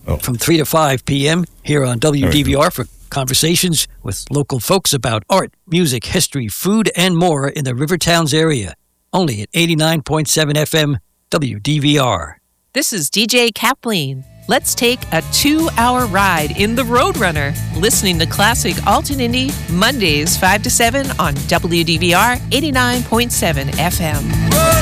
from 3 to 5 p.m. here on WDVR for conversations with local folks about art, music, history, food, and more in the River Towns area. Only at 89.7 FM WDVR. This is DJ Kathleen. Let's take a 2-hour ride in the Roadrunner, listening to classic alt and indie Mondays 5 to 7 on WDVR 89.7 FM.